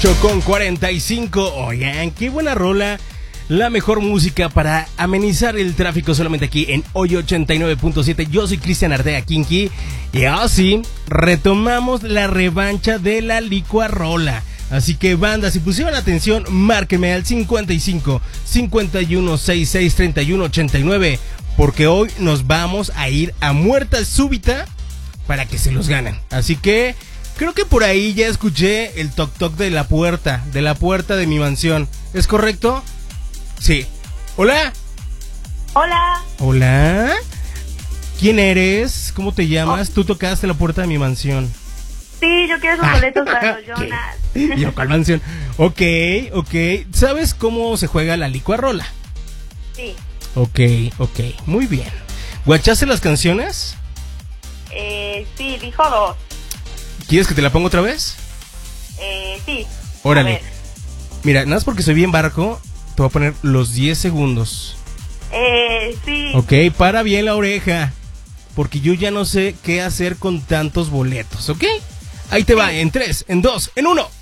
Con 45, oigan, qué buena rola. La mejor música para amenizar el tráfico solamente aquí en Hoy 89.7. Yo soy Cristian Ardea Kinky. Y así retomamos la revancha de la licuarola. Así que banda, si pusieron atención, márquenme al 55 51 66 31 89. Porque hoy nos vamos a ir a muerte súbita para que se los ganen. Así que creo que por ahí ya escuché el toc toc de la puerta de mi mansión. ¿Es correcto? Sí. ¿Hola? Hola. ¿Hola? ¿Quién eres? ¿Cómo te llamas? Tú tocaste la puerta de mi mansión. Sí, yo quiero esos boletos para los Jonas. Yo, ¿cuál mansión? Ok. ¿Sabes cómo se juega la licuarola? Sí. Ok. Muy bien. ¿Guachaste las canciones? Sí, dijo 2. ¿Quieres que te la ponga otra vez? Sí. Órale. Mira, nada más porque soy bien barco, te voy a poner los 10 segundos. Sí. Ok, para bien la oreja, porque yo ya no sé qué hacer con tantos boletos, ¿ok? Ahí te va, en 3, en 2, en 1.